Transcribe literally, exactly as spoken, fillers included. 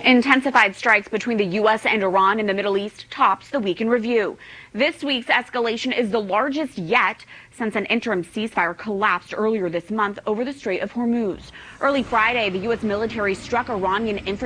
Intensified strikes between the U S and Iran in the Middle East tops the week in review. This week's escalation is the largest yet since an interim ceasefire collapsed earlier this month over the Strait of Hormuz. Early Friday, the U S military struck Iranian infrastructure